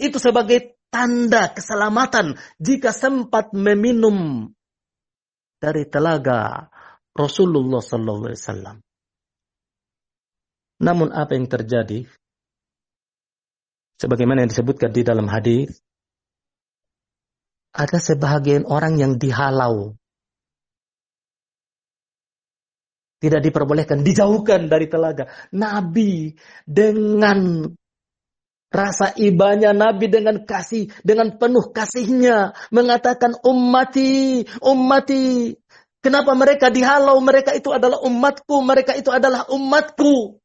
itu sebagai tanda keselamatan jika sempat meminum dari telaga Rasulullah sallallahu alaihi wasallam. Namun apa yang terjadi? Sebagaimana yang disebutkan di dalam hadis, ada sebahagian orang yang dihalau. Tidak diperbolehkan, dijauhkan dari telaga. Nabi dengan rasa ibanya, Nabi dengan kasih, dengan penuh kasihnya mengatakan ummati, ummati. Kenapa mereka dihalau? Mereka itu adalah umatku, mereka itu adalah umatku.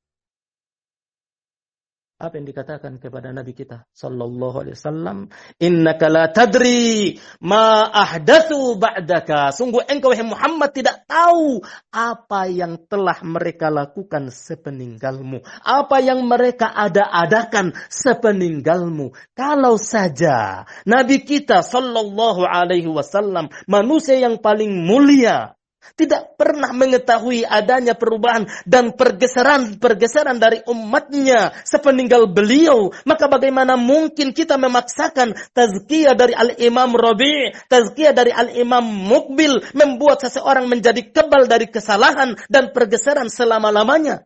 Apa yang dikatakan kepada Nabi kita sallallahu alaihi wasallam? Innaka la tadri ma ahdatsu ba'daka. Sungguh engkau wahai Muhammad tidak tahu apa yang telah mereka lakukan sepeninggalmu. Apa yang mereka adakan sepeninggalmu. Kalau saja Nabi kita sallallahu alaihi wasallam manusia yang paling mulia tidak pernah mengetahui adanya perubahan dan pergeseran dari umatnya sepeninggal beliau, maka bagaimana mungkin kita memaksakan tazkiyah dari Al-Imam Rabi', tazkiyah dari Al-Imam Muqbil, membuat seseorang menjadi kebal dari kesalahan dan pergeseran selama-lamanya.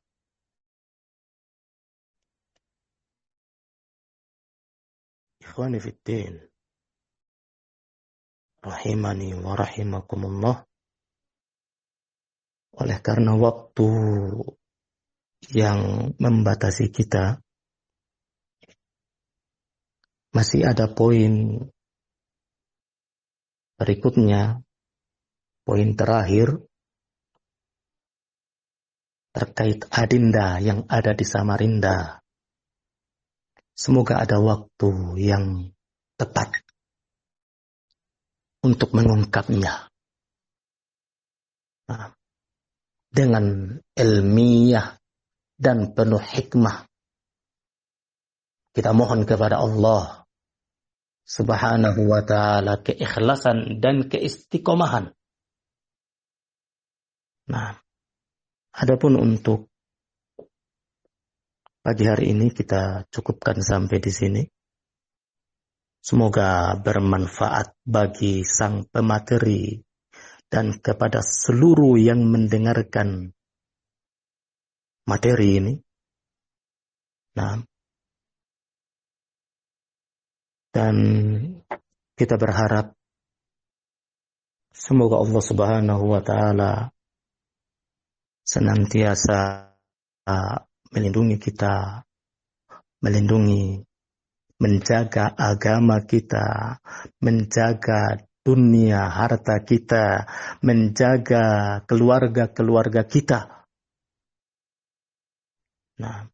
Ikhwani fiddin, rahimani wa rahimakumullah. Oleh karena waktu yang membatasi kita, masih ada poin berikutnya, poin terakhir terkait adinda yang ada di Samarinda. Semoga ada waktu yang tepat untuk mengungkapnya. Nah, dengan ilmiah dan penuh hikmah. Kita mohon kepada Allah Subhanahu wa ta'ala keikhlasan dan keistiqomahan. Nah, adapun untuk pagi hari ini kita cukupkan sampai di sini. Semoga bermanfaat bagi sang pemateri dan kepada seluruh yang mendengarkan materi ini. Nah, dan kita berharap semoga Allah Subhanahu wa ta'ala senantiasa melindungi kita, menjaga agama kita, menjaga dunia, harta kita, menjaga keluarga-keluarga kita. Nah,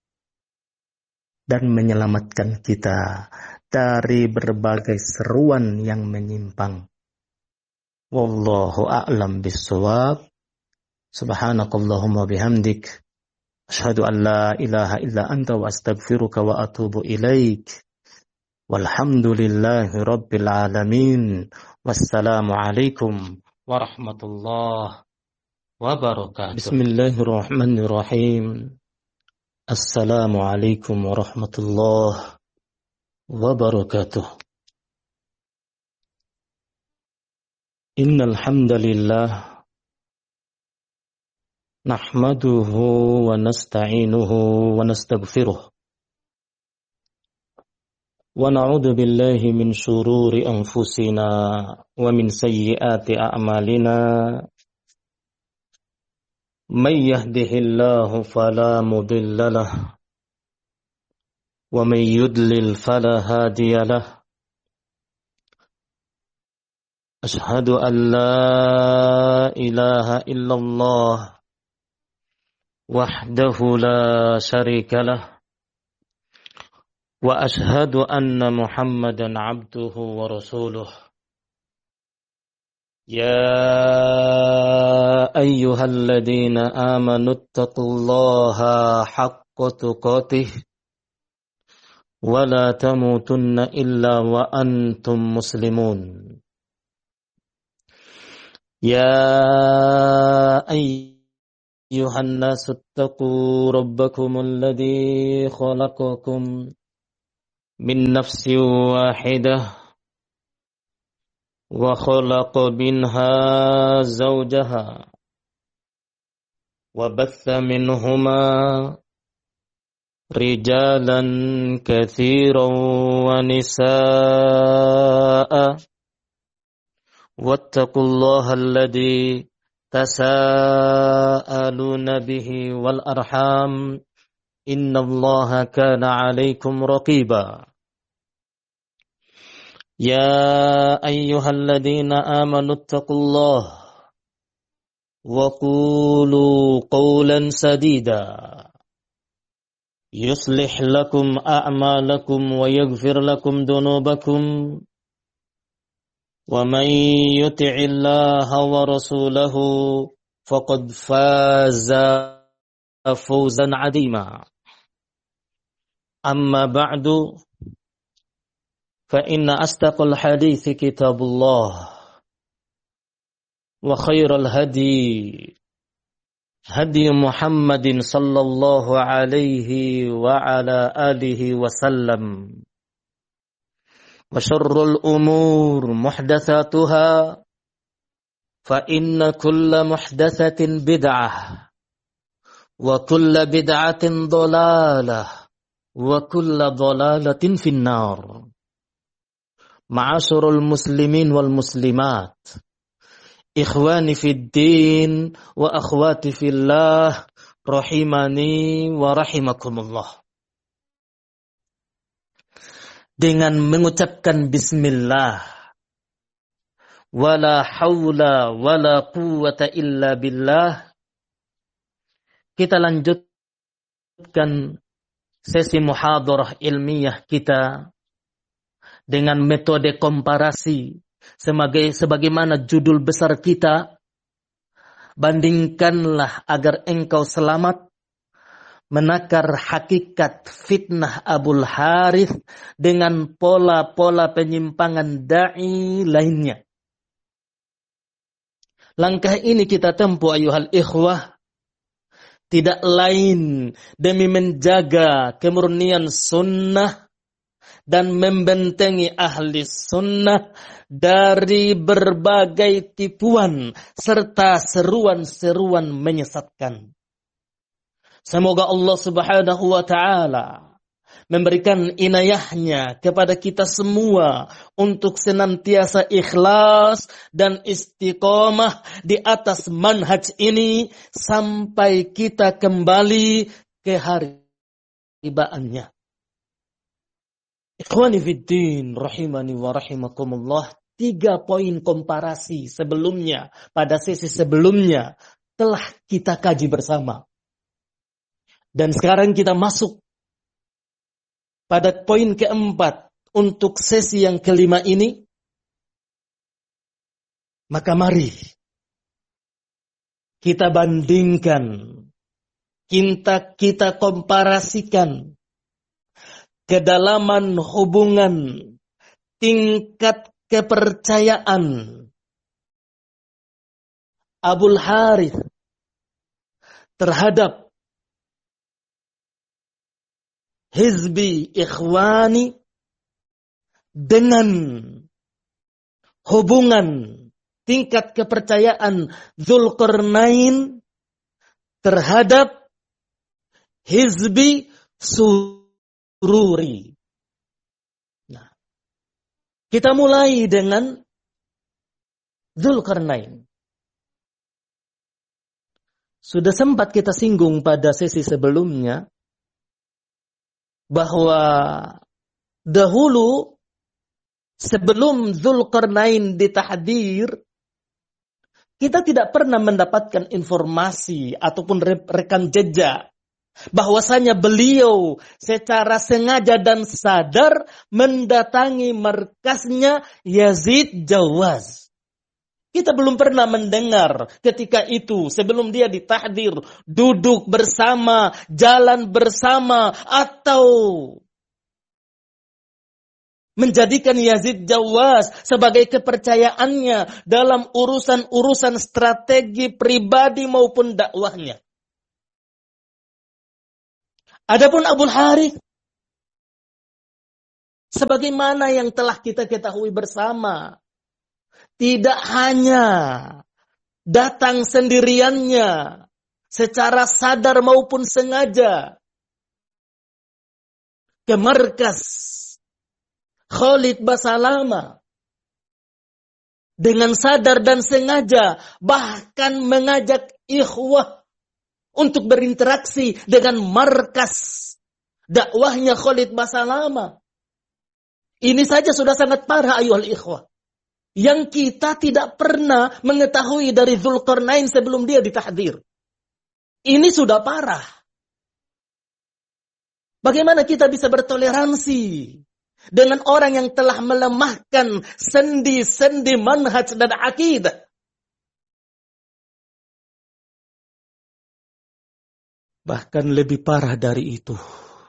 dan menyelamatkan kita dari berbagai seruan yang menyimpang. Wallahu a'lam bissawab. Subhanakallahumma bihamdik. Asyhadu an la ilaha illa anta wa astaghfiruka wa atubu ilaik. Walhamdulillahi rabbil alamin. Wassalamualaikum warahmatullahi wabarakatuh. Bismillahirrahmanirrahim. Assalamualaikum warahmatullahi wabarakatuh. Innal hamdalillah nahmaduhu wa nasta'inuhu wa nastaghfiruh. ونعوذ بالله من شرور أنفسنا ومن سيئات أعمالنا من يهده الله فلا مضل له ومن يضلل فلا هادي له أشهد أن لا إله إلا الله وحده لا شريك له وأشهد أن محمدا عبده ورسوله يا أيها الذين آمنوا اتقوا الله حق تقاته ولا تموتن إلا وأنتم مسلمون يا أيها الناس اتقوا ربكم الذي خلقكم من نفس واحدة وخلق منها زوجها وبث منهما رجالا كثيرا ونساء واتقوا الله الذي تساءلون به والأرحام إن الله كان عليكم رقيبا يا أيها الذين آمنوا اتقوا الله وقولوا قولا سديدا يصلح لكم أعمالكم ويغفر لكم ذنوبكم ومن يطع الله ورسوله فقد فاز فوزا عظيما أما بعد فإن أصدق الحديث كتاب الله وخير الهدي هدي محمد صلى الله عليه وعلى آله وسلم وشر الأمور محدثاتها فإن كل محدثة بدعة وكل بدعة ضلالة وكل ضلالة في النار. Ma'asyiral muslimin wal muslimat, ikhwani fid din wa akhwati fillah, rahimani wa rahimakumullah. Dengan mengucapkan bismillah, wala haula wala quwwata illa billah, kita lanjutkan sesi muhadarah ilmiah kita dengan metode komparasi sebagaimana judul besar kita, bandingkanlah agar engkau selamat, menakar hakikat fitnah Abul Harith dengan pola-pola penyimpangan da'i lainnya. Langkah ini kita tempuh ayuhal ikhwah, tidak lain demi menjaga kemurnian sunnah dan membentengi ahli sunnah dari berbagai tipuan serta seruan-seruan menyesatkan. Semoga Allah Subhanahu wa ta'ala memberikan inayahnya kepada kita semua untuk senantiasa ikhlas dan istiqomah di atas manhaj ini sampai kita kembali ke hari tibaannya. Ikhwani fiddin, rahimani wa rahimakumullah. 3 poin komparasi sebelumnya, pada sesi sebelumnya telah kita kaji bersama. Dan sekarang kita masuk pada poin keempat untuk sesi yang kelima ini. Maka mari kita bandingkan, kita komparasikan kedalaman hubungan, tingkat kepercayaan Abul Harith terhadap Hizbi Ikhwani dengan hubungan tingkat kepercayaan Dzulqarnain terhadap Hizbi Sururi. Nah, kita mulai dengan Dzulqarnain. Sudah sempat kita singgung pada sesi sebelumnya bahwa dahulu sebelum Dzulqarnain ditahdir, kita tidak pernah mendapatkan informasi ataupun rekam jejak bahwasanya beliau secara sengaja dan sadar mendatangi markasnya Yazid Jawaz. Kita belum pernah mendengar ketika itu, sebelum dia ditahdir, duduk bersama, jalan bersama, atau menjadikan Yazid Jawaz sebagai kepercayaannya dalam urusan-urusan strategi pribadi maupun dakwahnya. Adapun Abul Harith, Sebagaimana yang telah kita ketahui bersama. Tidak hanya datang sendiriannya, secara sadar maupun sengaja, ke markas Khalid Basalamah. Dengan sadar dan sengaja, bahkan mengajak ikhwah untuk berinteraksi dengan markas dakwahnya Khalid Basalamah. Ini saja sudah sangat parah ayuhal ikhwah. Yang kita tidak pernah mengetahui dari Dzulqarnain sebelum dia ditahdzir. Ini sudah parah. Bagaimana kita bisa bertoleransi dengan orang yang telah melemahkan sendi-sendi manhaj dan akidah? Bahkan lebih parah dari itu.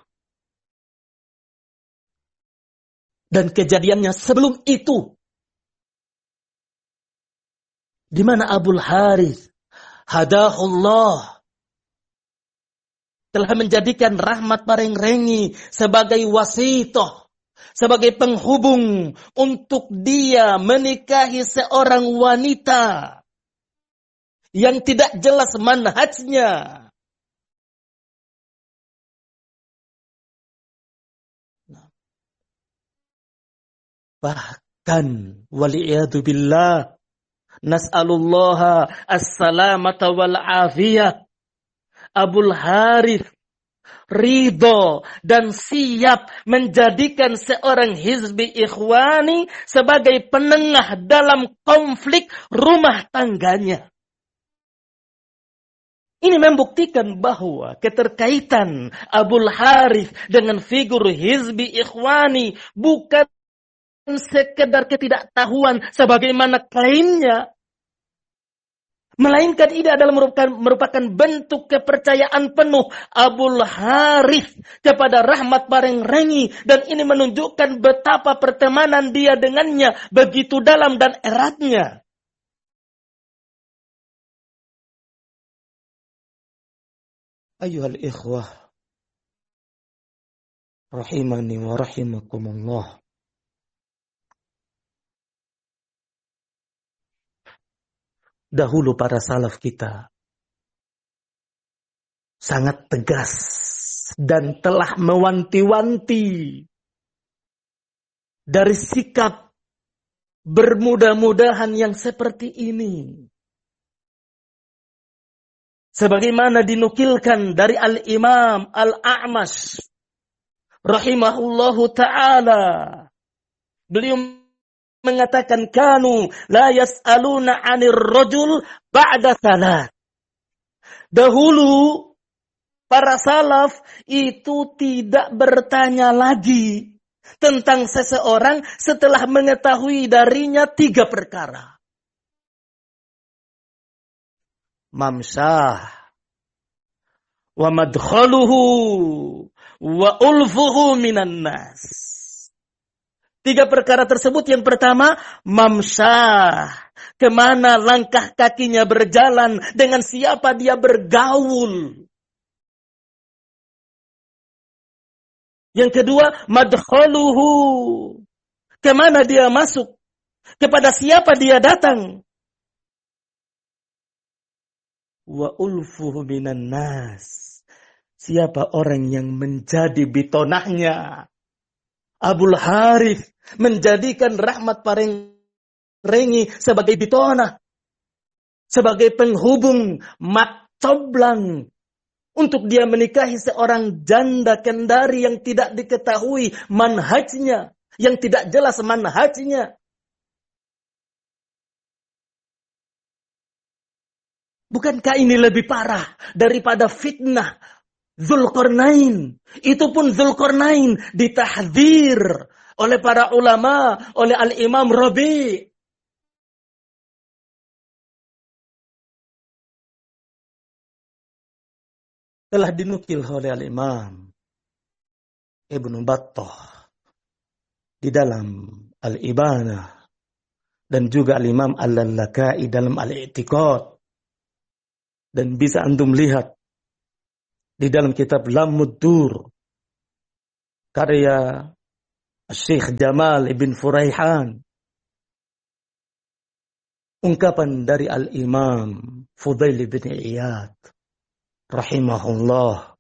Dan kejadiannya sebelum itu, di mana Abul Harith hadahullah telah menjadikan Rahmat Parengrengi sebagai wasitoh, sebagai penghubung untuk dia menikahi seorang wanita yang tidak jelas manhajnya. Bahkan waliyadu billah, nas'alullaha as-salamata wal afiyah, Abul Harith ridho dan siap menjadikan seorang hizbi ikhwani sebagai penengah dalam konflik rumah tangganya. Ini membuktikan bahwa keterkaitan Abul Harith dengan figur hizbi ikhwani bukan sekedar ketidaktahuan sebagaimana klaimnya, melainkan ini adalah merupakan bentuk kepercayaan penuh Abul Harith kepada Rahmat Parengrengi, dan ini menunjukkan betapa pertemanan dia dengannya begitu dalam dan eratnya. Ayuhal ikhwah rahimani wa rahimakumullah. Dahulu para salaf kita sangat tegas dan telah mewanti-wanti dari sikap bermudah-mudahan yang seperti ini. Sebagaimana dinukilkan dari Al-Imam Al-A'mash rahimahullahu ta'ala. Beliau mengatakan kanu la yas'aluna 'anir rajul ba'da salat. Dahulu para salaf itu tidak bertanya lagi tentang seseorang setelah mengetahui darinya 3 perkara. Mamsah wa madkhaluhu wa ulfuhu minan nas. 3 perkara tersebut, yang pertama, mamsah, kemana langkah kakinya berjalan, dengan siapa dia bergaul. Yang kedua, madkhaluhu, kemana dia masuk, kepada siapa dia datang. Wa ulfuhu minan nas, siapa orang yang menjadi bitonahnya. Abul Harith menjadikan Rahmat Parengrengi sebagai bitona, sebagai penghubung mat coblang untuk dia menikahi seorang janda kendari yang tidak diketahui manhajnya, yang tidak jelas manhajnya. Bukankah ini lebih parah daripada fitnah Dzulqarnain? Itu pun Dzulqarnain ditahdzir oleh para ulama, oleh Al-Imam Rabi'. Telah dinukil oleh Al-Imam Ibnu Battah di dalam Al-Ibanah, dan juga Al-Imam Al-Lalakai dalam Al-I'tiqad. Dan bisa antum lihat di dalam kitab Lamud Dur karya Syekh Jamal ibn Furaihan. Ungkapan dari Al-Imam Fudail bin Iyad rahimahullah.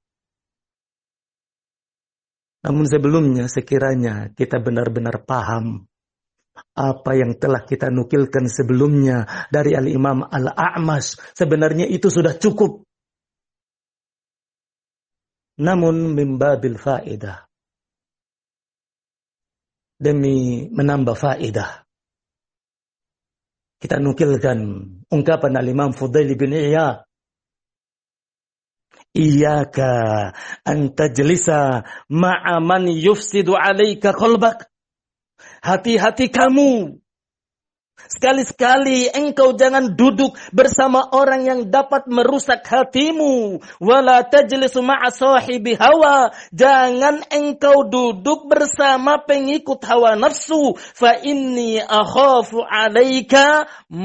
Namun sebelumnya sekiranya kita benar-benar paham apa yang telah kita nukilkan sebelumnya dari Al-Imam Al-A'mash, sebenarnya itu sudah cukup. Namun mimbabil faedah, demi menambah faedah, kita nukilkan ungkapan Al-Imam Fudail bin Iyad. Iyaka an tajlisa ma'a man yufsidu 'alaika qalbak. Hati-hati kamu. Sekali-sekali engkau jangan duduk bersama orang yang dapat merusak hatimu. Wala tajlisu ma'a sahibi hawa. Jangan engkau duduk bersama pengikut hawa nafsu. Fa inni akhafu 'alaika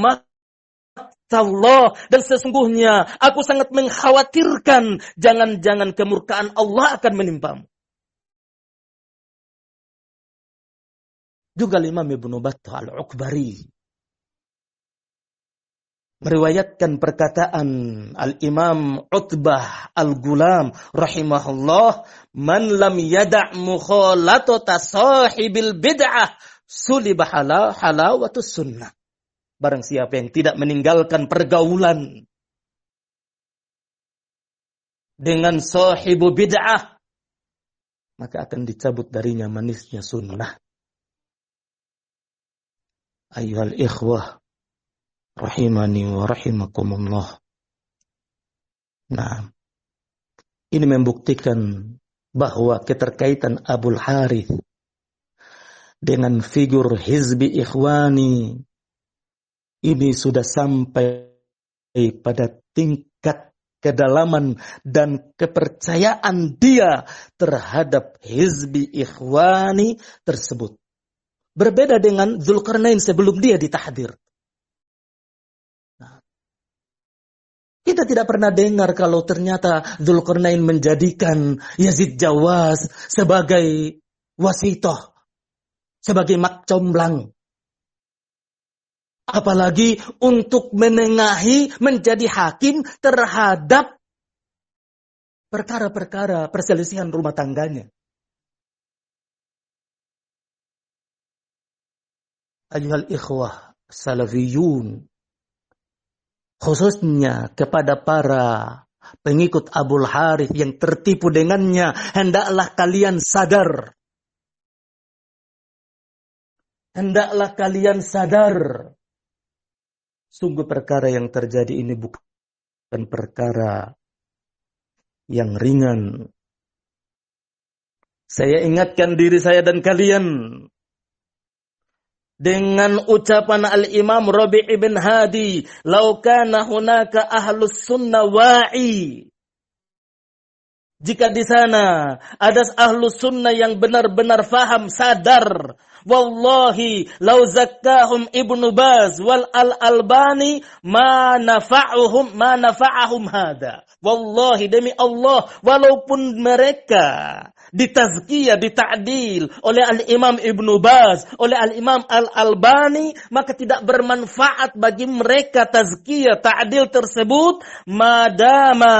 Allah, dan sesungguhnya aku sangat mengkhawatirkan jangan-jangan kemurkaan Allah akan menimpamu. Juga Imam Ibnu Battah Al-Ukbari meriwayatkan perkataan Al-Imam Utbah Al-Gulam rahimahullah, man lam yada' mukhalatata sahibil bid'ah sulibah halawatus sunnah. Barang siapa yang tidak meninggalkan pergaulan dengan sahibu bid'ah, maka akan dicabut darinya manisnya sunnah. Ayyuhal ikhwah rahimani wa rahimakumullah. Nah, ini membuktikan bahwa keterkaitan Abul Harith dengan figur Hizbi Ikhwani ini sudah sampai pada tingkat kedalaman dan kepercayaan dia terhadap Hizbi Ikhwani tersebut. Berbeda dengan Dzulqarnain sebelum dia ditahdir. Nah, kita tidak pernah dengar kalau ternyata Dzulqarnain menjadikan Yazid Jawas sebagai wasitoh, sebagai mak comblang. Apalagi untuk menengahi, menjadi hakim terhadap perkara-perkara perselisihan rumah tangganya. Ayyuhal ikhwah salafiyun, khususnya kepada para pengikut Abul Harith yang tertipu dengannya, hendaklah kalian sadar. Hendaklah kalian sadar. Sungguh perkara yang terjadi ini bukan perkara yang ringan. Saya ingatkan diri saya dan kalian dengan ucapan Al-Imam Rabi' ibn Hadi, "Lau kana hunaka ahlus sunnah wa'i." Jika di sana ada ahlus sunnah yang benar-benar faham, sadar, wallahi lau zakkahum Ibnu Baz wal Al-Albani ma nafa'ahum hada. Wallahi demi Allah, walaupun mereka ditazkiyah, dita'dil oleh Al-Imam Ibnu Baz, oleh Al-Imam Al-Albani, maka tidak bermanfaat bagi mereka tazkiyah, ta'dil tersebut madama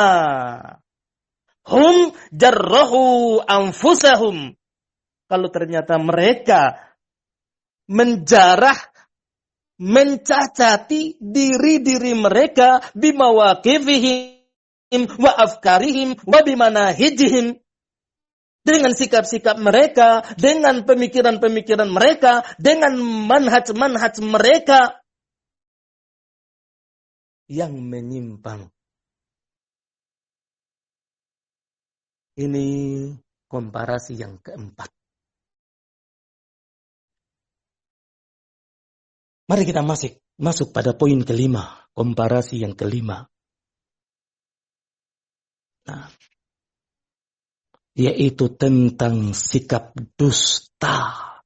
hum jarrahu anfusahum. Kalau ternyata mereka menjarah, mencacati diri-diri mereka bimawaqifihim wa afkarihim wa bimanahijihim, dengan sikap-sikap mereka, dengan pemikiran-pemikiran mereka, dengan manhaj-manhaj mereka yang menyimpang. Ini komparasi yang keempat. Mari kita masuk pada poin kelima, komparasi yang kelima. Nah, yaitu tentang sikap dusta.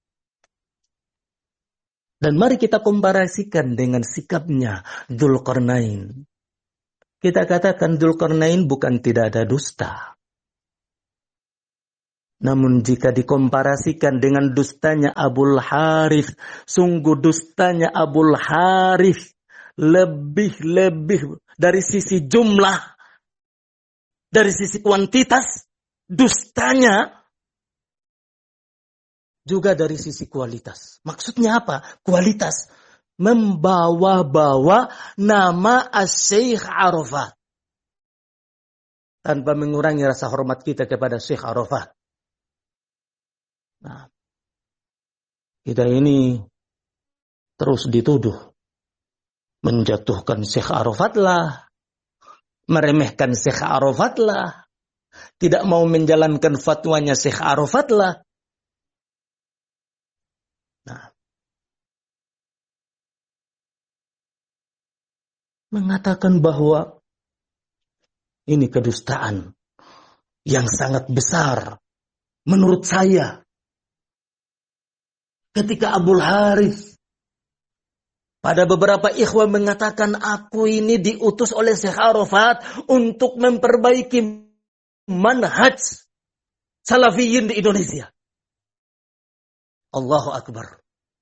Dan mari kita komparasikan dengan sikapnya Dzulqarnain. Kita katakan Dzulqarnain bukan tidak ada dusta. Namun jika dikomparasikan dengan dustanya Abul Harith, sungguh dustanya Abul Harith lebih dari sisi jumlah, dari sisi kuantitas, dustanya juga dari sisi kualitas. Maksudnya apa? Kualitas. Membawa-bawa nama Syekh Arafat. Tanpa mengurangi rasa hormat kita kepada Syekh Arafat. Nah, kita ini terus dituduh. Menjatuhkan Syekh Arafat lah. Meremehkan Syekh Arafat lah. Tidak mau menjalankan fatwanya Syekh Arafat lah. Nah, mengatakan bahwa ini kedustaan yang sangat besar menurut saya. Ketika Abul Harith, pada beberapa ikhwan mengatakan aku ini diutus oleh Syekh Arafat untuk memperbaiki manhaj salafiyin di Indonesia. Allahu Akbar.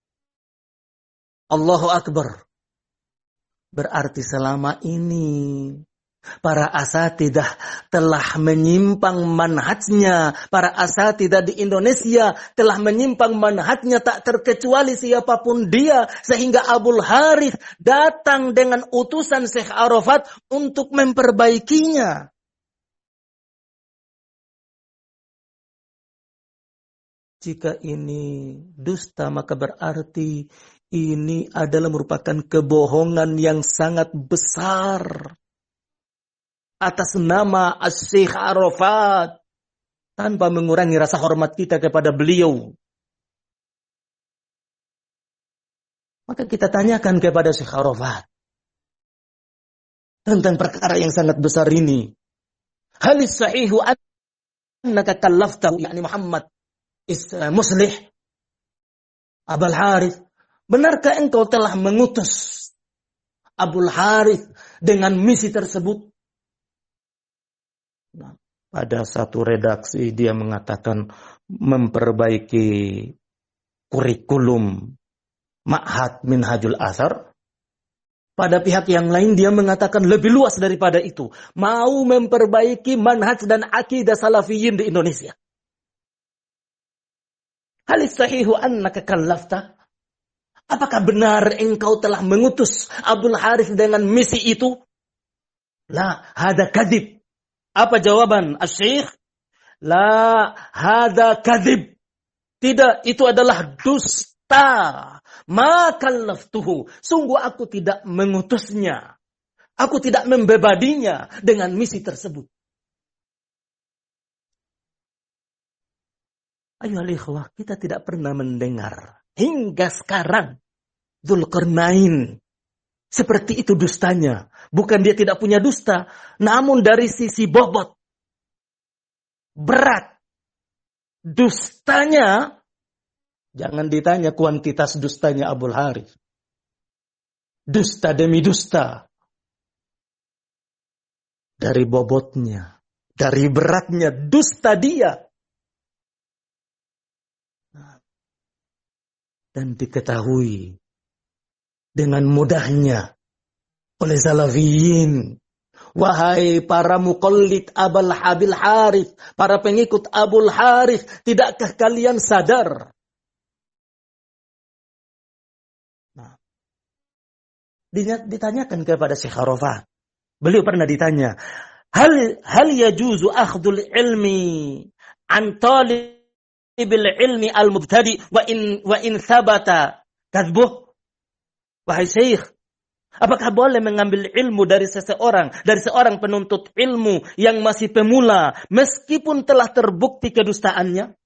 Allahu Akbar. Berarti selama ini para asatidah telah menyimpang manhajnya. Para asatidah di Indonesia telah menyimpang manhajnya tak terkecuali siapapun dia. Sehingga Abul Harith datang dengan utusan Syekh Arafat untuk memperbaikinya. Jika ini dusta, maka berarti ini adalah merupakan kebohongan yang sangat besar atas nama Syekh Arafat, tanpa mengurangi rasa hormat kita kepada beliau. Maka kita tanyakan kepada Syekh Arafat tentang perkara yang sangat besar ini. Halis sahihu annaka kallaftahu, yakni Muhammad Muslih Abul Harith, benarkah engkau telah mengutus Abul Harith dengan misi tersebut? Nah, pada satu redaksi dia mengatakan memperbaiki kurikulum Ma'had Minhajul Athar. Pada pihak yang lain dia mengatakan lebih luas daripada itu, mau memperbaiki manhaj dan akidah salafiyin di Indonesia. Halis sahihu annaka kallafta? Apakah benar engkau telah mengutus Abul Harith dengan misi itu? La, hada kadib. Apa jawaban Asy-Syaikh? La, hada kadib. Tidak, itu adalah dusta. Ma kallaftuhu. Sungguh aku tidak mengutusnya. Aku tidak membebadinya dengan misi tersebut. Ayuhal ikhwah, kita tidak pernah mendengar hingga sekarang Dzulqarnain seperti itu dustanya. Bukan dia tidak punya dusta, namun dari sisi bobot, berat, dustanya, jangan ditanya kuantitas dustanya Abul Harith. Dusta demi dusta. Dari bobotnya, dari beratnya, dusta dia. Dan diketahui dengan mudahnya oleh salafiyin. Wahai para muqallid Abul Harith, para pengikut Abul Harith, tidakkah kalian sadar? Nah, ditanyakan kepada Syekh Arafat. Beliau pernah ditanya, hal yajuzu akhdul ilmi an talib bil ilmi al-mubtadi wa in thabata kadbuh. Wahai Syekh, apakah boleh mengambil ilmu dari seorang penuntut ilmu yang masih pemula meskipun telah terbukti kedustaannya?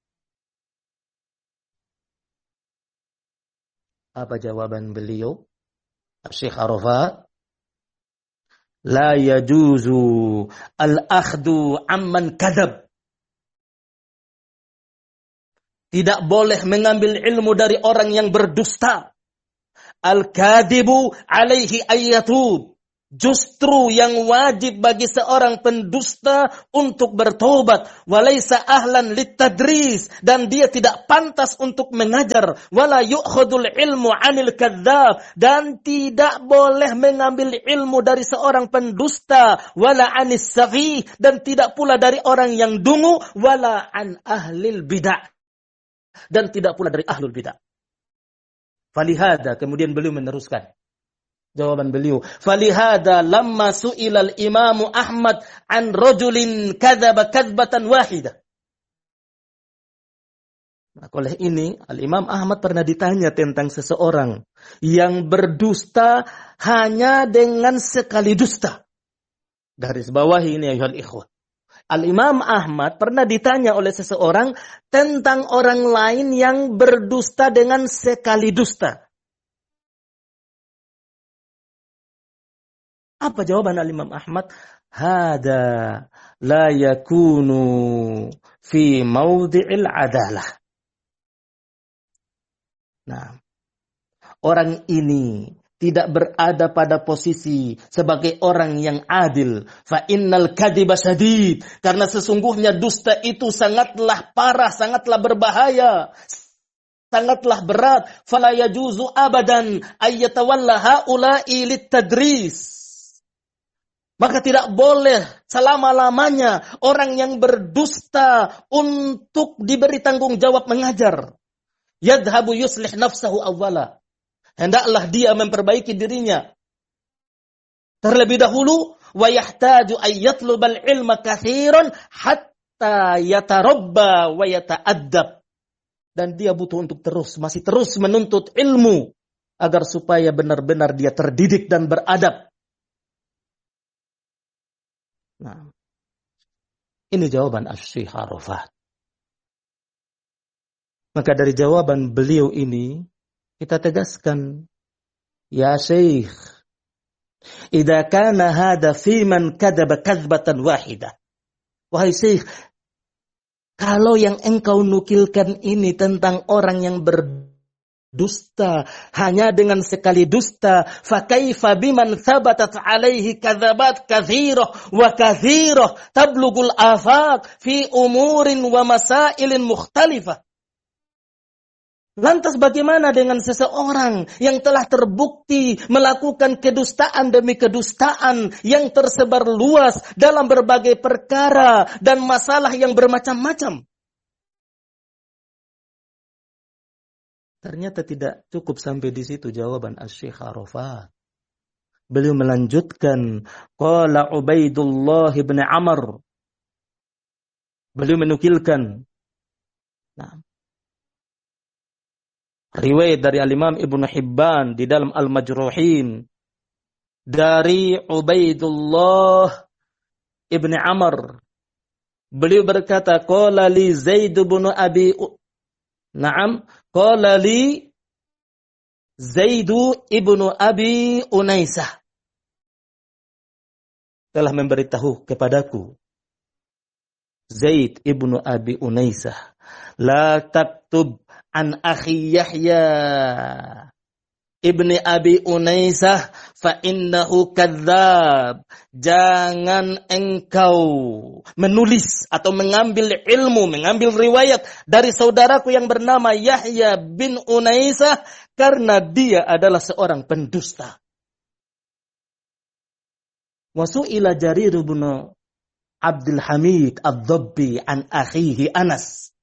Apa jawaban beliau? Syekh Arafat, la yajuzu al-akhdu amman kadab. Tidak boleh mengambil ilmu dari orang yang berdusta. Al-kadibu alaihi ayyatub. Justru yang wajib bagi seorang pendusta untuk bertobat. Walaysa ahlan litadris. Dan dia tidak pantas untuk mengajar. Wala yu'khadul ilmu anil kadzdzab. Dan tidak boleh mengambil ilmu dari seorang pendusta. Wala anis safih. Dan tidak pula dari orang yang dungu. Wala an ahlil bid'ah. Dan tidak pula dari ahlul bid'ah. Falihada, kemudian beliau meneruskan. Jawaban beliau, falihada lamma su'ilal Imam Ahmad an rajulin kadzaba kadzbatan wahidah. Nah, oleh ini Al-Imam Ahmad pernah ditanya tentang seseorang yang berdusta hanya dengan sekali dusta. Garis bawahi ini ayuhal ikhwah. Al-Imam Ahmad pernah ditanya oleh seseorang tentang orang lain yang berdusta dengan sekali dusta. Apa jawaban Al-Imam Ahmad? Hada la yakunu fi mawdi'il adalah. Nah, orang ini tidak berada pada posisi sebagai orang yang adil. Fa innal kadhiba syadid. Karena sesungguhnya dusta itu sangatlah parah, sangatlah berbahaya, sangatlah berat. Fala yajuzu abadan ayyatawalla haula'i litadris. Maka tidak boleh selama-lamanya orang yang berdusta untuk diberi tanggung jawab mengajar. Yadhabu yuslih nafsahu awwala. Hendaklah dia memperbaiki dirinya terlebih dahulu. Wa yahtaju ayyatlubal ilma kathiran hatta yatarabba wa yata'addab. Dan dia butuh untuk masih terus menuntut ilmu agar supaya benar-benar dia terdidik dan beradab. Nah, ini jawaban Asy-Syaikh Arafat. Maka dari jawaban beliau ini, kita tegaskan, ya Syekh, idza kana hada fi man kadzaba kadzbatan wahidah. Wahai Syekh, kalau yang engkau nukilkan ini tentang orang yang berdusta hanya dengan sekali dusta, fa kaifa biman thabatat alaihi kadzabat katsirah wa katsirah tablugul afaq fi umurin wa masailin mukhtalifah. Lantas bagaimana dengan seseorang yang telah terbukti melakukan kedustaan demi kedustaan yang tersebar luas dalam berbagai perkara dan masalah yang bermacam-macam? Ternyata tidak cukup sampai di situ jawaban Asy-Syaikh Arafat. Beliau melanjutkan, qala Ubaidullah bin Amr. Beliau menukilkan riwayat dari Al-Imam Ibnu Hibban di dalam Al-Majruhin dari Ubaidullah ibn Amr. Beliau berkata, qala li Zaid bin Abi qala li Zaid ibn Abi Unaisah telah memberitahu kepadaku Zaid ibn Abi Unaisah, la taktub an akhi Yahya ibni Abi Unaisah fa innahu kadzdzab. Jangan engkau menulis atau mengambil ilmu, mengambil riwayat dari saudaraku yang bernama Yahya bin Unaisah karena dia adalah seorang pendusta. Wa su'ila Jarir bin Abdul Hamid ad-Dabbi an akhihi Anas.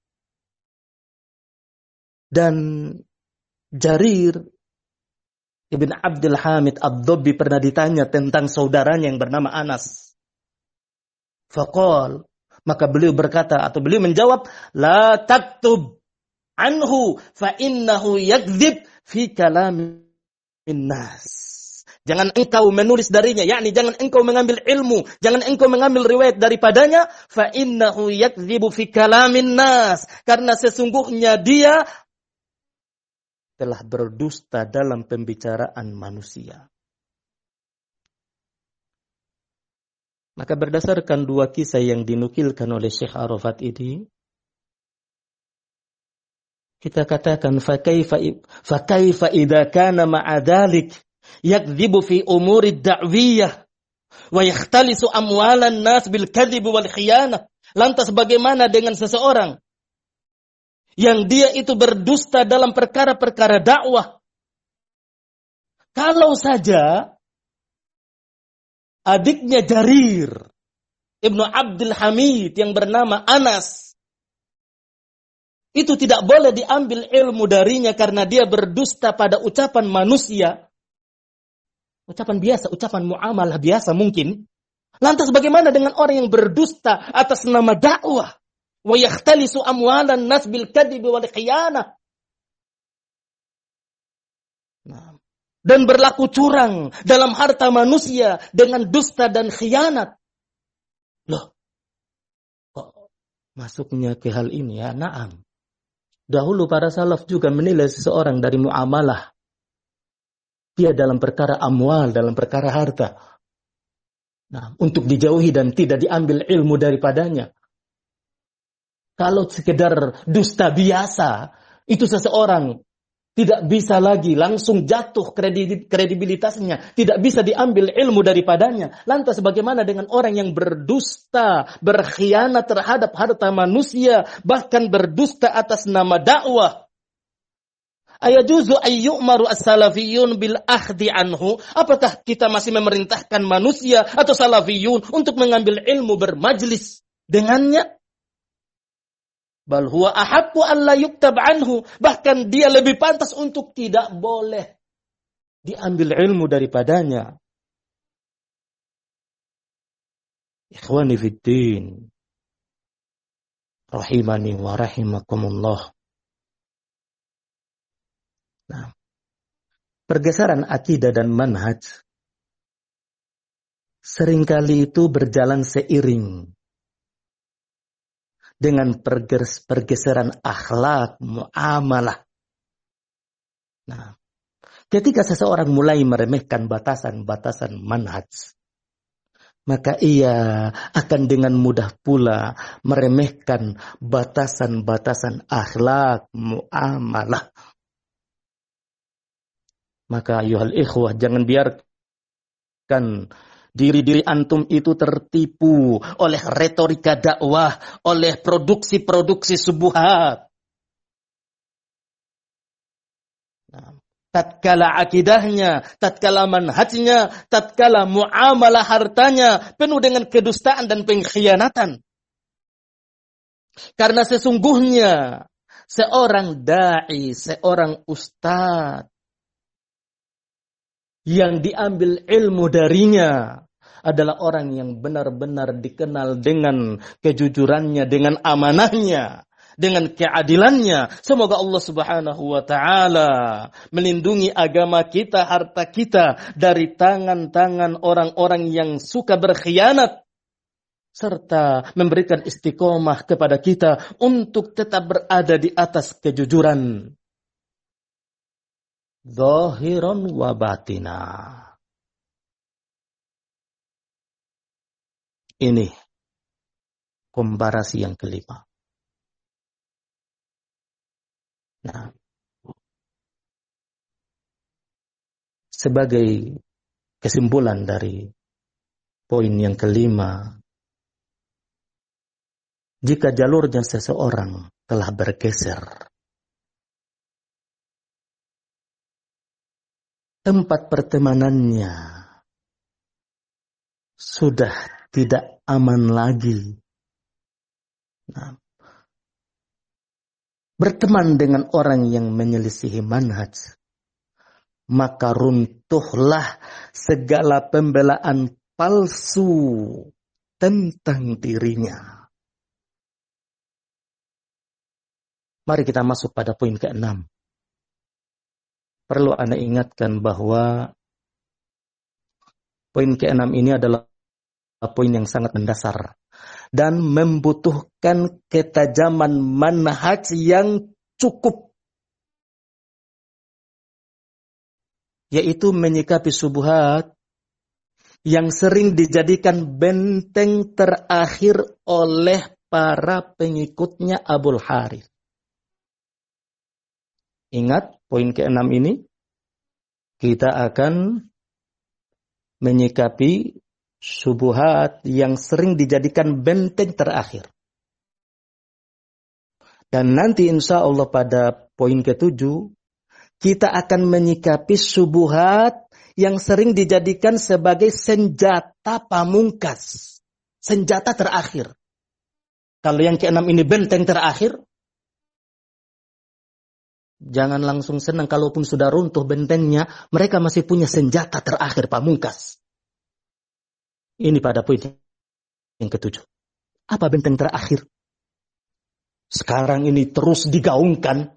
Dan Jarir Ibn Abdul Hamid ad-Dabbi pernah ditanya tentang saudaranya yang bernama Anas. Faqal, maka beliau berkata atau beliau menjawab, la taktub anhu fa innahu yakdzib fi kalamin nas. Jangan engkau menulis darinya, yakni jangan engkau mengambil ilmu, jangan engkau mengambil riwayat daripadanya, fa innahu yakdzibu fi kalamin nas, karena sesungguhnya dia telah berdusta dalam pembicaraan manusia. Maka berdasarkan dua kisah yang dinukilkan oleh Syekh Arafat ini, kita katakan fa kaifa idza kana ma'a dzalik yakdzibu fi umuri da'wiyah wa yakhtalisu amwalan nas bil kadhib wal khiyanah. Lantas bagaimana dengan seseorang yang dia itu berdusta dalam perkara-perkara dakwah? Kalau saja adiknya Jarir Ibnu Abdul Hamid yang bernama Anas, itu tidak boleh diambil ilmu darinya karena dia berdusta pada ucapan manusia. Ucapan biasa, ucapan muamalah biasa mungkin. Lantas bagaimana dengan orang yang berdusta atas nama dakwah? Wa yakhtalisu amwalan nas bil kadhib wal khiyanah. Dan berlaku curang dalam harta manusia dengan dusta dan khianat. Loh, kok masuknya ke hal ini ya? Naam. Dahulu para salaf juga menilai seseorang dari muamalah. Dia dalam perkara amwal, dalam perkara harta. Nah, untuk dijauhi dan tidak diambil ilmu daripadanya. Kalau sekedar dusta biasa, itu seseorang tidak bisa lagi langsung jatuh kredibilitasnya. Tidak bisa diambil ilmu daripadanya. Lantas bagaimana dengan orang yang berdusta, berkhianat terhadap harta manusia, bahkan berdusta atas nama dakwah? Ayajuzu ayyu'maru as-salafiyun bil akhdi anhu. Apakah kita masih memerintahkan manusia atau salafiyun untuk mengambil ilmu bermajlis dengannya? Bal huwa ahaqqu an la yuktab anhu. Bahkan dia lebih pantas untuk tidak boleh diambil ilmu daripadanya. Ikhwani fiddin, rahimani wa rahimakumullah. Nah, pergeseran akidah dan manhaj seringkali itu berjalan seiring dengan pergeseran akhlak, muamalah. Nah, ketika seseorang mulai meremehkan batasan-batasan manhaj, maka ia akan dengan mudah pula meremehkan batasan-batasan akhlak, muamalah. Maka ayuhal ikhwah, jangan biarkan diri-diri antum itu tertipu oleh retorika dakwah, oleh produksi-produksi subuhat. Nah, tatkala akidahnya, tatkala manhajnya, tatkala muamalah hartanya penuh dengan kedustaan dan pengkhianatan. Karena sesungguhnya seorang dai, seorang ustadz yang diambil ilmu darinya adalah orang yang benar-benar dikenal dengan kejujurannya, dengan amanahnya, dengan keadilannya. Semoga Allah Subhanahu wa taala melindungi agama kita, harta kita dari tangan-tangan orang-orang yang suka berkhianat, serta memberikan istiqomah kepada kita untuk tetap berada di atas kejujuran. Zahiran wa batina. Ini komparasi yang kelima. Nah, sebagai kesimpulan dari poin yang kelima, jika jalurnya seseorang telah bergeser, tempat pertemanannya sudah tidak aman lagi. Nah, berteman dengan orang yang menyelisihi manhaj, maka runtuhlah segala pembelaan palsu tentang dirinya. Mari kita masuk pada poin ke-6. Perlu Anda ingatkan bahwa poin ke-6 ini adalah poin yang sangat mendasar dan membutuhkan ketajaman manhaj yang cukup, yaitu menyikapi syubhat yang sering dijadikan benteng terakhir oleh para pengikutnya Abul Harith. Ingat poin ke-6 ini, kita akan menyikapi syubhat yang sering dijadikan benteng terakhir. Dan nanti insya Allah pada poin ke-7, kita akan menyikapi syubhat yang sering dijadikan sebagai senjata pamungkas. Senjata terakhir. Kalau yang ke-6 ini benteng terakhir, jangan langsung senang. Kalaupun sudah runtuh bentengnya, mereka masih punya senjata terakhir pamungkas. Ini pada poin yang ke-7. Apa benteng terakhir? Sekarang ini terus digaungkan,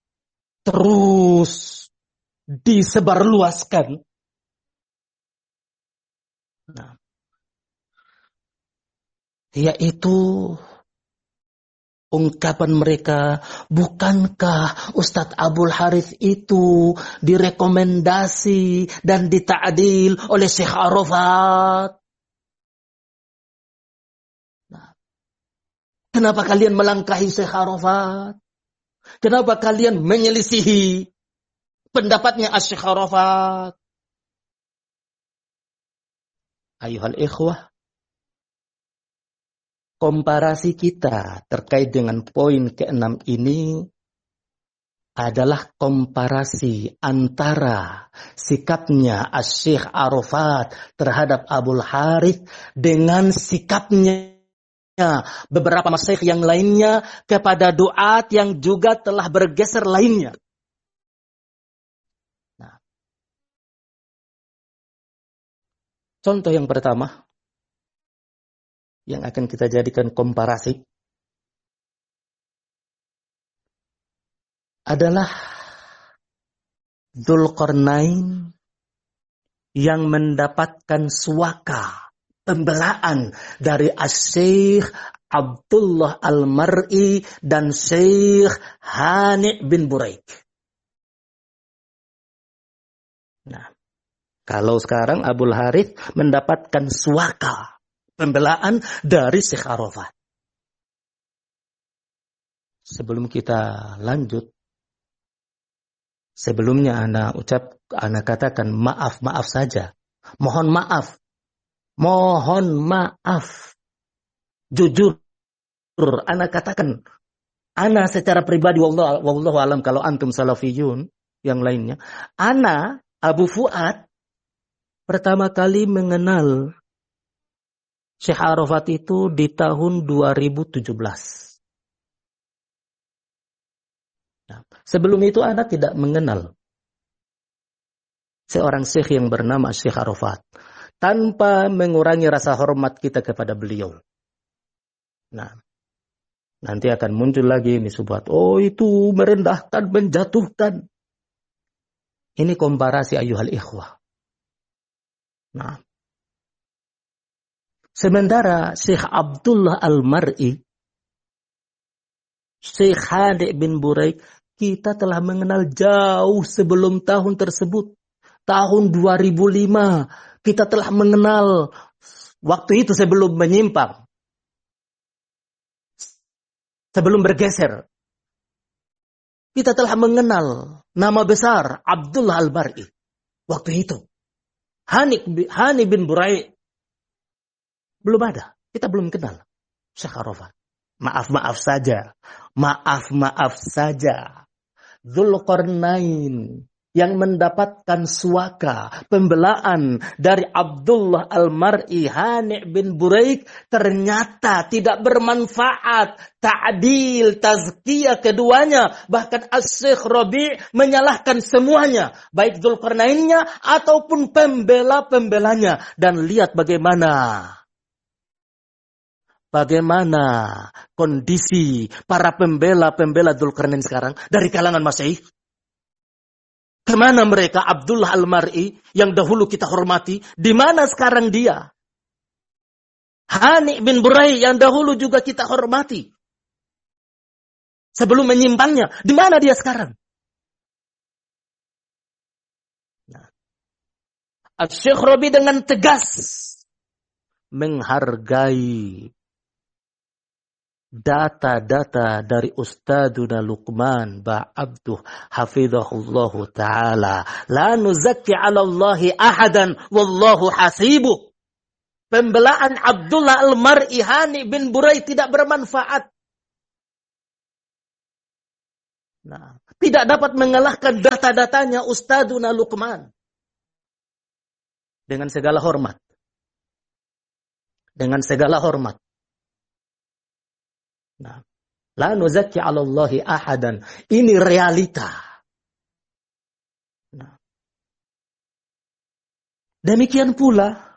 terus disebarluaskan. Nah, yaitu ungkapan mereka, bukankah Ustadz Abdul Harith itu direkomendasi dan dita'dil oleh Syekh Arafat? Nah, kenapa kalian melangkahi Syekh Arafat? Kenapa kalian menyelisihi pendapatnya Syekh Arafat? Ayuhal ikhwah, komparasi kita terkait dengan poin ke-6 ini adalah komparasi antara sikapnya Syekh Arafat terhadap Abdul Harith dengan sikapnya beberapa masyayikh yang lainnya kepada duat yang juga telah bergeser lainnya. Nah, contoh yang pertama yang akan kita jadikan komparasi adalah Dzulqarnain yang mendapatkan suaka pembelaan dari Syekh Abdullah Al-Mar'i dan Syekh Hani bin Buraik. Nah, kalau sekarang Abdul Harith mendapatkan suaka pembelaan dari Syekh Arafat. Sebelum kita lanjut, sebelumnya ana katakan maaf saja. Mohon maaf. Jujur, ana katakan, ana secara pribadi wallahu alam kalau antum salafiyun yang lainnya, ana Abu Fuad pertama kali mengenal Syekh Arafat itu di tahun 2017. Nah, sebelum itu Anda tidak mengenal seorang syekh yang bernama Syekh Arafat. Tanpa mengurangi rasa hormat kita kepada beliau. Nah, nanti akan muncul lagi ini subhat. Oh, itu merendahkan, menjatuhkan. Ini komparasi ayuhal ikhwah. Nah, sementara Syekh Abdullah Al-Mar'i, Syekh Hani bin Buraik, kita telah mengenal jauh sebelum tahun tersebut. Tahun 2005, kita telah mengenal waktu itu sebelum menyimpang. Sebelum bergeser. Kita telah mengenal nama besar Abdullah Al-Mar'i. Waktu itu. Hani bin Buraik. Belum ada. Kita belum kenal Syekh Arafat. Maaf saja. Dzulqarnain yang mendapatkan suaka pembelaan dari Abdullah Al-Mar'i Hani bin Buraik ternyata tidak bermanfaat. Ta'dil, tazkiyah keduanya. Bahkan Asy-Syaikh Rabi' menyalahkan semuanya. Baik Dzulqarnainnya ataupun pembela-pembelanya. Dan lihat bagaimana kondisi para pembela-pembela Dzulqarnain sekarang dari kalangan masyayikh. Kemana mereka? Abdullah Al-Mar'i yang dahulu kita hormati, di mana sekarang dia? Hani bin Buraik yang dahulu juga kita hormati. Sebelum menyimpangnya, di mana dia sekarang? Nah, Syekh Rabi dengan tegas menghargai data-data dari Ustadzuna Luqman Ba'abduh hafizahullahu ta'ala. La nuzakki 'ala Allahi ahadan wallahu hasibuh. Pembelaan Abdullah Al-Mar'i Hani bin Burai tidak bermanfaat. Nah, tidak dapat mengalahkan data-datanya Ustadzuna Luqman. Dengan segala hormat. Dengan segala hormat. Nah, la nuzakki 'ala Allahi ahadan. Ini realita. Nah, demikian pula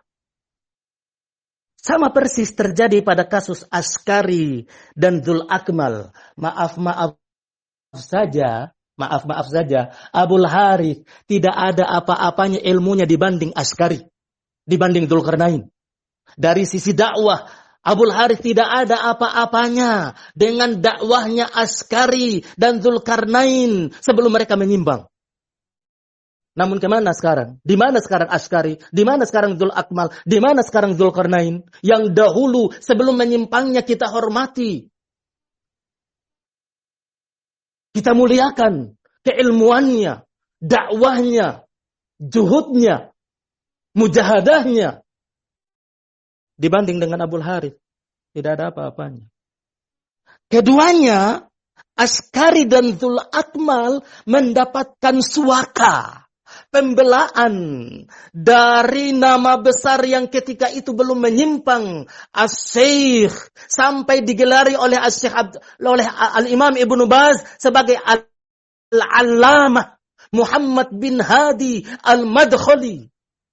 sama persis terjadi pada kasus Askari dan Dzul Akmal. Maaf saja, Abul Harith tidak ada apa-apanya ilmunya dibanding Askari, dibanding Dzulkarnain. Dari sisi dakwah, Abul Harith tidak ada apa-apanya dengan dakwahnya Askari dan Dzulkarnain sebelum mereka menyimpang. Namun kemana sekarang? Di mana sekarang Askari? Di mana sekarang Dzul Akmal? Di mana sekarang Dzulkarnain? Yang dahulu sebelum menyimpangnya kita hormati. Kita muliakan keilmuannya, dakwahnya, juhudnya, mujahadahnya. Dibanding dengan Abul Harith, tidak ada apa-apanya. Keduanya, Askari dan Dzul Akmal mendapatkan suaka, pembelaan dari nama besar yang ketika itu belum menyimpang, As-Syekh, sampai digelari oleh oleh Al-Imam Ibnu Baz sebagai Al-Allamah Muhammad bin Hadi Al-Madkhali.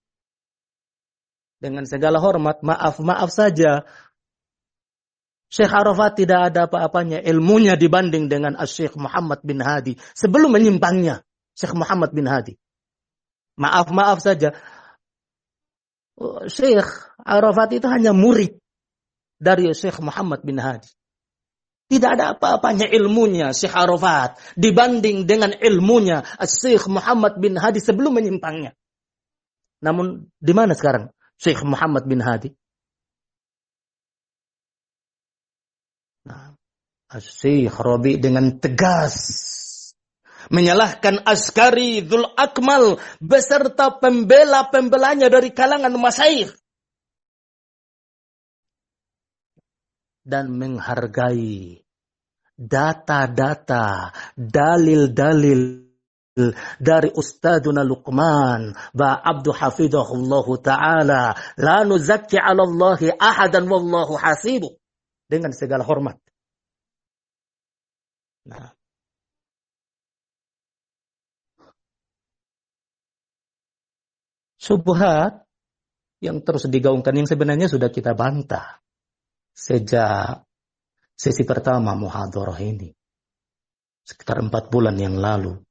Dengan segala hormat, maaf saja, Syekh Arafat tidak ada apa-apanya ilmunya dibanding dengan Syekh Muhammad bin Hadi sebelum menyimpangnya Syekh Muhammad bin Hadi. Maaf saja, Syekh Arafat itu hanya murid dari Syekh Muhammad bin Hadi. Tidak ada apa-apanya ilmunya Syekh Arafat dibanding dengan ilmunya Syekh Muhammad bin Hadi sebelum menyimpangnya. Namun di mana sekarang Syekh Muhammad bin Hadi? Nah, Syekh Rabi dengan tegas menyalahkan Askari, Dzul Akmal beserta pembela-pembelanya dari kalangan masyayikh dan menghargai data-data, dalil-dalil dari Ustadzuna Luqman Ba'abduh hafizahullahu ta'ala. La nuzakki 'ala Allahi ahadan wallahu hasibuh. Dengan segala hormat. Nah, syubhat yang terus digaungkan yang sebenarnya sudah kita bantah sejak sesi pertama muhadharah ini sekitar 4 bulan yang lalu.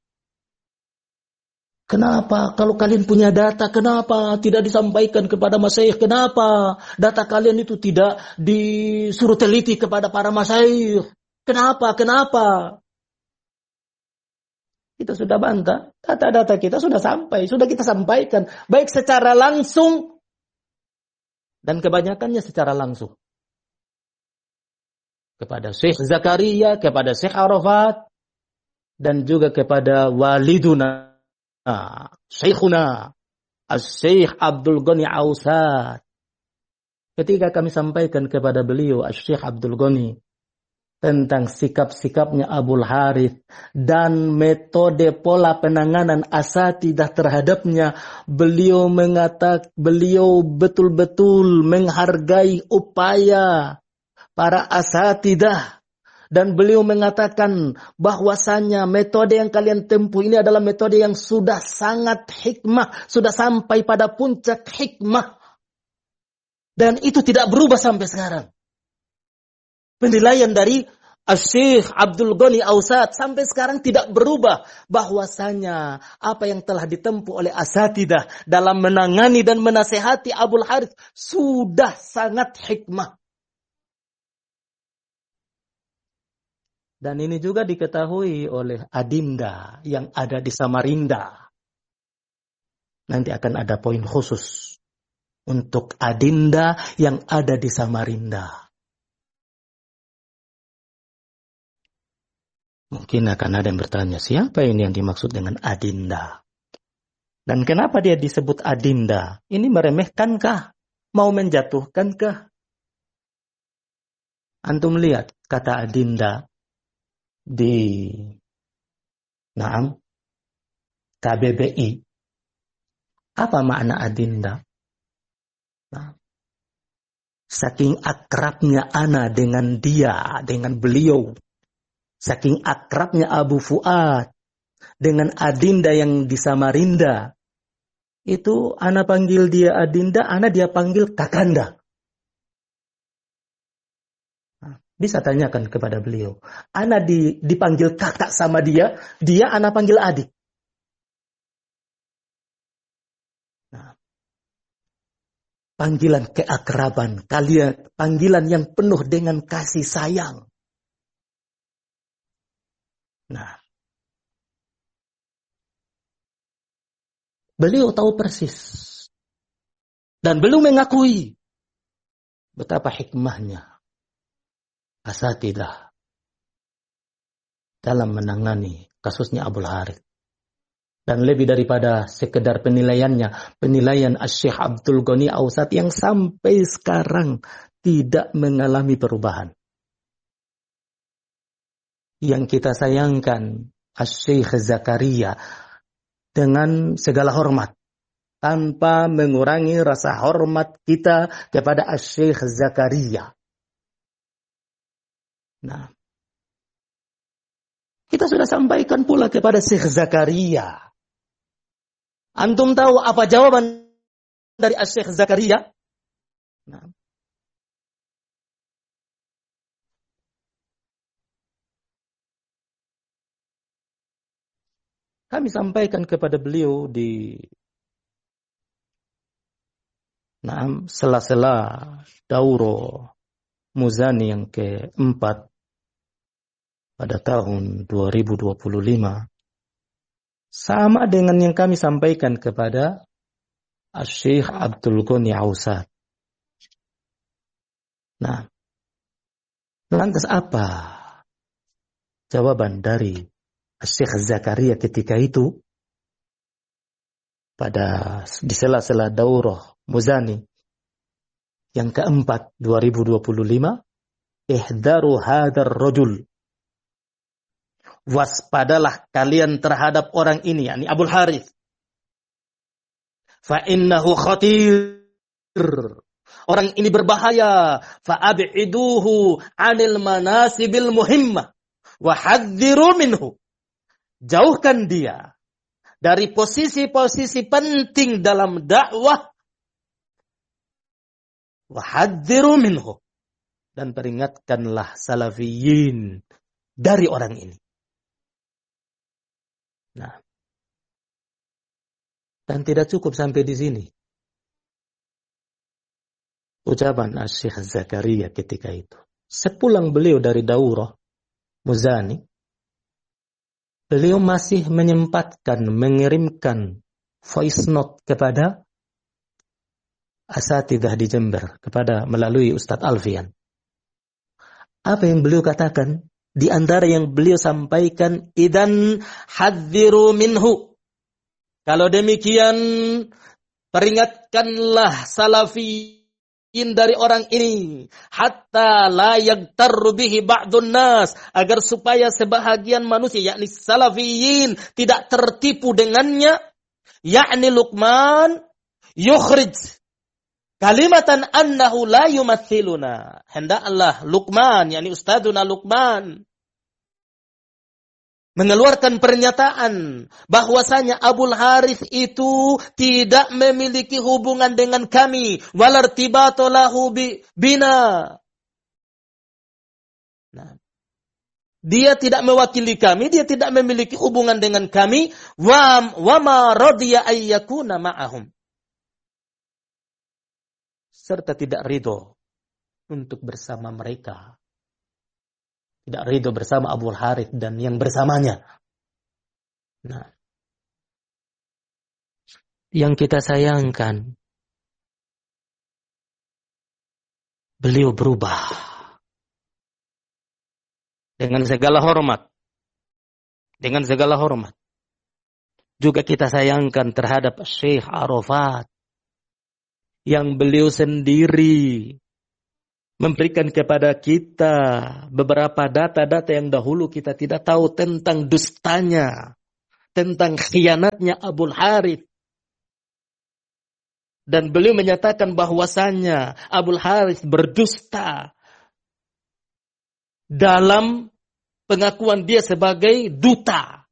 Kenapa kalau kalian punya data, kenapa tidak disampaikan kepada masyayikh? Kenapa data kalian itu tidak disuruh teliti kepada para masyayikh? Kenapa? Kita sudah bantah. Data-data kita sudah kita sampaikan. Baik secara langsung dan kebanyakannya secara langsung. Kepada Syekh Zakaria, kepada Syekh Arafat, dan juga kepada waliduna Syekhuna Syekh Abdul Ghani Ausat. Ketika kami sampaikan kepada beliau Syekh Abdul Ghani tentang sikap-sikapnya Abul Harith dan metode pola penanganan asatidah terhadapnya, beliau betul-betul menghargai upaya para asatidah. Dan beliau mengatakan bahwasanya metode yang kalian tempuh ini adalah metode yang sudah sangat hikmah, sudah sampai pada puncak hikmah. Dan itu tidak berubah sampai sekarang. Penilaian dari Syekh Abdul Ghani Ausat sampai sekarang tidak berubah, bahwasanya apa yang telah ditempuh oleh asatidah dalam menangani dan menasehati Abul Harith sudah sangat hikmah. Dan ini juga diketahui oleh Adinda yang ada di Samarinda. Nanti akan ada poin khusus untuk Adinda yang ada di Samarinda. Mungkin akan ada yang bertanya, siapa ini yang dimaksud dengan adinda? Dan kenapa dia disebut adinda? Ini meremehkankah? Mau menjatuhkankah? Antum lihat kata adinda di KBBI. Apa makna adinda? Nah, saking akrabnya ana dengan dia, dengan beliau. Saking akrabnya Abu Fuad dengan adinda yang di Samarinda. Itu ana panggil dia adinda, ana dia panggil kakanda. Bisa tanyakan kepada beliau. Ana dipanggil kakak sama dia ana panggil adik. Nah, panggilan keakraban, kalian panggilan yang penuh dengan kasih sayang. Nah, beliau tahu persis dan belum mengakui betapa hikmahnya asatidah dalam menangani kasusnya Abul Harith. Dan lebih daripada sekedar penilaiannya, penilaian Syekh Abdul Ghani Ausat yang sampai sekarang tidak mengalami perubahan. Yang kita sayangkan Syekh Zakaria dengan segala hormat, tanpa mengurangi rasa hormat kita kepada Syekh Zakaria. Nah, kita sudah sampaikan pula kepada Syekh Zakaria. Antum tahu apa jawaban dari Syekh Zakaria? Nah, kami sampaikan kepada beliau di sela-sela Dauro Muzani yang keempat pada tahun 2025. Sama dengan yang kami sampaikan kepada Syekh Abdul Ghani Ausat. Nah, lantas apa jawaban dari Syekh Zakaria ketika itu di sela-sela Daurah Muzani yang keempat 2025? Ihdaru hadar rajul. Waspadalah kalian terhadap orang ini, yakni Abul Harith. Fa innahu khatir. Orang ini berbahaya. Fa ab'iduhu 'anil manasibil muhimmah wa hadziru minhu. Jauhkan dia dari posisi-posisi penting dalam dakwah. Wa hadziru minhu. Dan peringatkanlah salafiyin dari orang ini. Nah, dan tidak cukup sampai di sini. Ucapan Syekh Zakaria ketika itu. Sepulang beliau dari Daurah Muzani, beliau masih menyempatkan mengirimkan voice note kepada asatidah di Jember, melalui Ustadz Alfian. Apa yang beliau katakan? Di antara yang beliau sampaikan, idan hadziru minhu. Kalau demikian, peringatkanlah salafiyin dari orang ini. Hatta la yagtarru bihi ba'dun nas. Agar supaya sebahagian manusia, yakni salafiyin, tidak tertipu dengannya. Yakni Luqman, yukhrij kalimatan annahu la yumathiluna. Hendaklah Luqman, yakni Ustadzuna Luqman, mengeluarkan pernyataan bahwasanya Abul Harith itu tidak memiliki hubungan dengan kami, walartibatu lahu bina. Nah, dia tidak mewakili kami, dia tidak memiliki hubungan dengan kami, wa ma radiya ayyakuna ma'ahum. Serta tidak ridho untuk bersama mereka. Tidak ridho bersama Abul Harith dan yang bersamanya. Nah, yang kita sayangkan, beliau berubah. Dengan segala hormat, Dengan segala hormat. Juga kita sayangkan terhadap Syekh Arafat. Yang beliau sendiri memberikan kepada kita beberapa data-data yang dahulu kita tidak tahu tentang dustanya. Tentang khianatnya Abul Harith. Dan beliau menyatakan bahwasannya Abul Harith berdusta dalam pengakuan dia sebagai duta.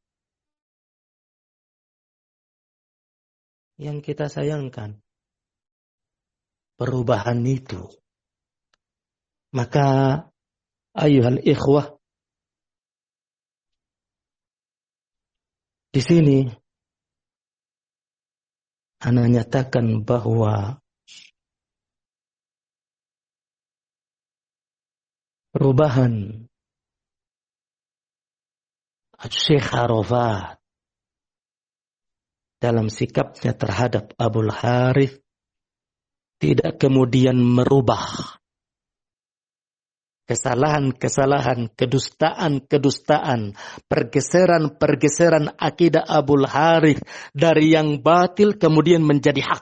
Yang kita sayangkan perubahan itu. Maka ayuhal ikhwah, di sini ana nyatakan bahwa perubahan Syekh Arafat dalam sikapnya terhadap Abul Harith tidak kemudian merubah kesalahan-kesalahan, kedustaan-kedustaan, pergeseran-pergeseran akidah Abul Harith dari yang batil kemudian menjadi hak.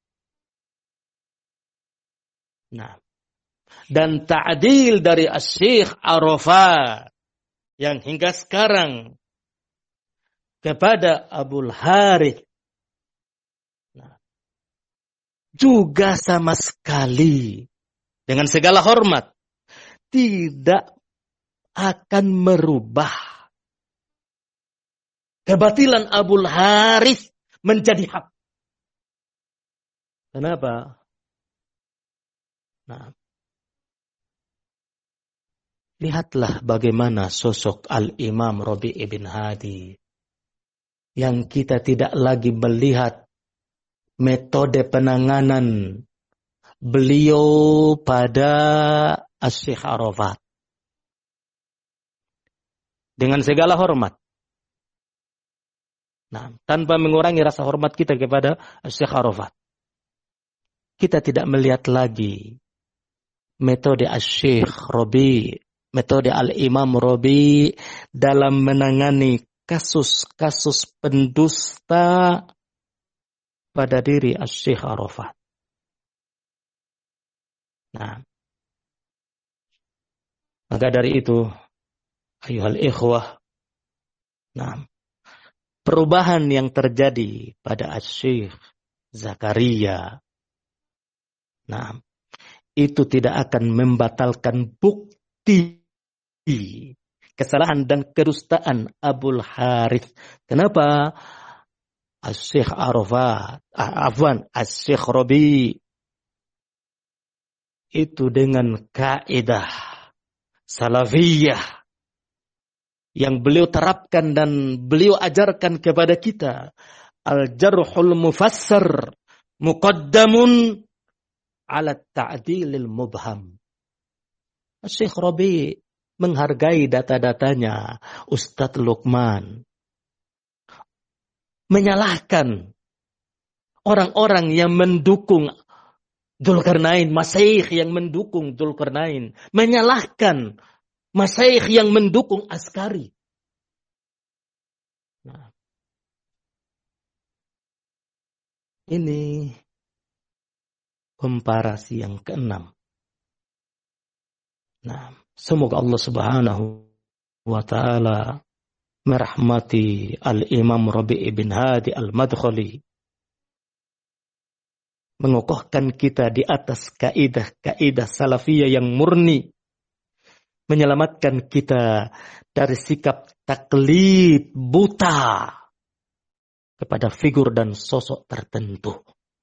Nah, dan ta'dil dari Syekh Arafat yang hingga sekarang kepada Abul Harith juga sama sekali dengan segala hormat tidak akan merubah kebatilan Abul Harith menjadi hak. Kenapa? Nah, lihatlah bagaimana sosok Al-Imam Rabi' ibn Hadi yang kita tidak lagi melihat metode penanganan beliau pada Syekh Arafat. Dengan segala hormat. Nah, tanpa mengurangi rasa hormat kita kepada Syekh Arafat. Kita tidak melihat lagi metode Syekh Rabi', metode Al-Imam Rabi' dalam menangani kasus-kasus pendusta pada diri Syekh Arafat. Nah, maka dari itu, ayuhal ikhwah, nah, perubahan yang terjadi pada Syekh Zakaria, nah, itu tidak akan membatalkan bukti kesalahan dan kedustaan Abul Harith. Kenapa? Syekh Arafat, Syekh Rabi' itu dengan kaidah salafiyah yang beliau terapkan dan beliau ajarkan kepada kita, al-jarhul mufassar muqaddamun ala ta'dilil mubham. Syekh Rabi' menghargai data-datanya Ustadz Luqman, menyalahkan orang-orang yang mendukung Dzulkarnain, masyayikh yang mendukung Dzulkarnain, menyalahkan masyayikh yang mendukung Askari. Nah, ini komparasi yang keenam. Nah, semoga Allah Subhanahu wa taala merahmati Al-Imam Rabi' ibn Hadi Al-Madkhali, mengokohkan kita di atas kaidah-kaidah salafiyah yang murni, menyelamatkan kita dari sikap taklid buta kepada figur dan sosok tertentu.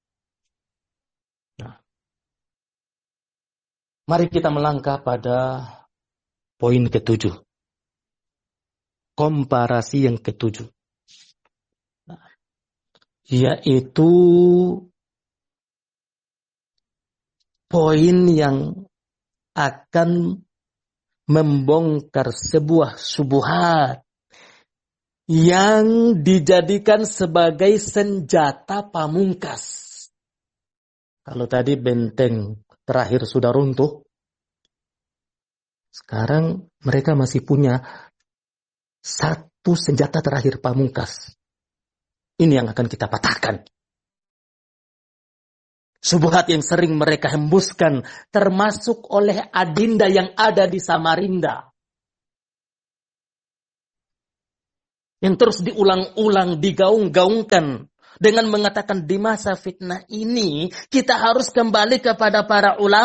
Nah, mari kita melangkah pada poin ke-7. Komparasi yang ke-7. Nah, yaitu poin yang akan membongkar sebuah syubhat yang dijadikan sebagai senjata pamungkas. Kalau tadi benteng terakhir sudah runtuh, sekarang mereka masih punya Itu senjata terakhir pamungkas. Ini yang akan kita patahkan. Syubhat yang sering mereka hembuskan, termasuk oleh adinda yang ada di Samarinda. Yang terus diulang-ulang, digaung-gaungkan. Dengan mengatakan di masa fitnah ini, kita harus kembali kepada para ulama.